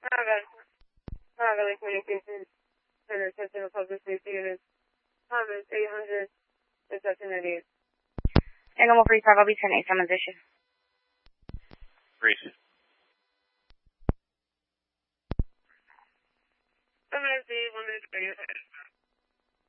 Valley Communications Center, Sentinel Public Safety Unit. Thomas, 800, reception 98. Animal 35, I'll be 10-8, transition. Great. I'm going to see 1 minute.